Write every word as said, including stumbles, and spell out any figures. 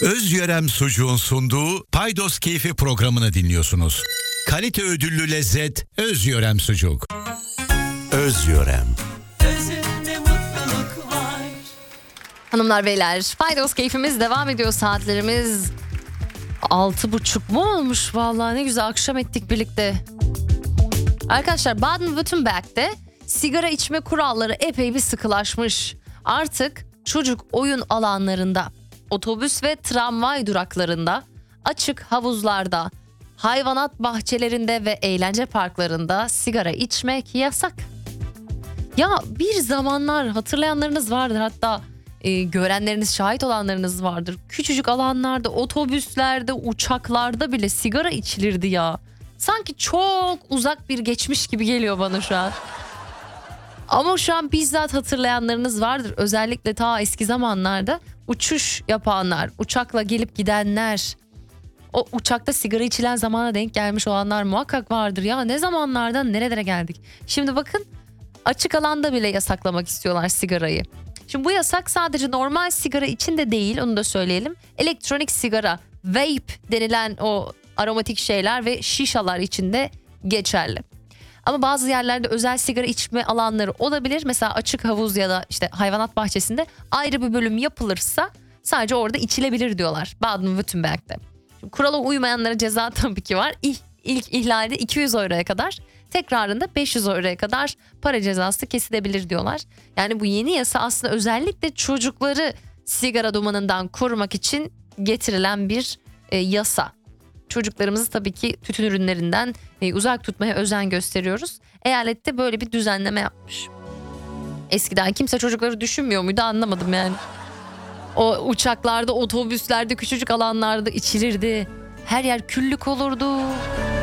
Özyörem Sucuğun sunduğu Paydos Keyfi programını dinliyorsunuz. Kalite ödüllü lezzet Özyörem Sucuk. Özyörem. Özünde mutluluk var. Hanımlar beyler, Paydos Keyfimiz devam ediyor. Saatlerimiz altı buçuk mu olmuş? Vallahi ne güzel akşam ettik birlikte. Arkadaşlar, Baden-Württemberg'de sigara içme kuralları epey bir sıkılaşmış. Artık çocuk oyun alanlarında, otobüs ve tramvay duraklarında, açık havuzlarda, hayvanat bahçelerinde ve eğlence parklarında sigara içmek yasak. Ya bir zamanlar hatırlayanlarınız vardır, hatta e, görenleriniz, şahit olanlarınız vardır. Küçücük alanlarda, otobüslerde, uçaklarda bile sigara içilirdi ya. Sanki çok uzak bir geçmiş gibi geliyor bana şu an. Ama şu an bizzat hatırlayanlarınız vardır. Özellikle ta eski zamanlarda uçuş yapanlar, uçakla gelip gidenler, o uçakta sigara içilen zamana denk gelmiş olanlar muhakkak vardır. Ya ne zamanlardan nerelere geldik. Şimdi bakın, açık alanda bile yasaklamak istiyorlar sigarayı. Şimdi bu yasak sadece normal sigara için de değil, onu da söyleyelim. Elektronik sigara, vape denilen o aromatik şeyler ve şişalar için de geçerli. Ama bazı yerlerde özel sigara içme alanları olabilir. Mesela açık havuz ya da işte hayvanat bahçesinde ayrı bir bölüm yapılırsa sadece orada içilebilir diyorlar Baden-Württemberg'de. Şimdi kurala uymayanlara ceza tabii ki var. İlk, ilk ihlalde iki yüz euroya kadar, tekrarında beş yüz euroya kadar para cezası kesilebilir diyorlar. Yani bu yeni yasa aslında özellikle çocukları sigara dumanından korumak için getirilen bir e, yasa. Çocuklarımızı tabii ki tütün ürünlerinden e, uzak tutmaya özen gösteriyoruz. Eyalette böyle bir düzenleme yapmış. Eskiden kimse çocukları düşünmüyor muydu, anlamadım yani. O uçaklarda, otobüslerde, küçücük alanlarda içilirdi. Her yer küllük olurdu.